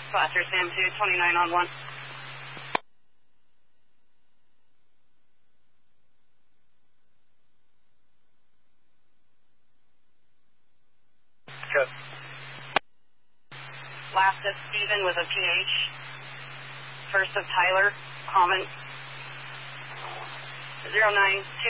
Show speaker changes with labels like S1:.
S1: Foster Sam 2, 29 on 1.
S2: Good.
S1: Last of Stephen with a PH. First of Tyler, common. 092.